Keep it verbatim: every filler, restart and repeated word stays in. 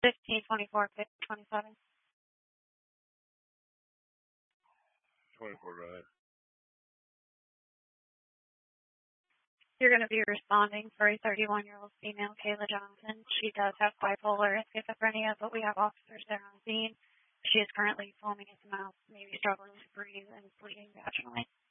fifteen twenty-four twenty-seven. twenty-four, go ahead. You're going to be responding for a thirty-one-year-old female, Kayla Johnson. She does have bipolar and schizophrenia, but we have officers there on scene. She is currently foaming at the mouth, maybe struggling to breathe, and bleeding vaginally.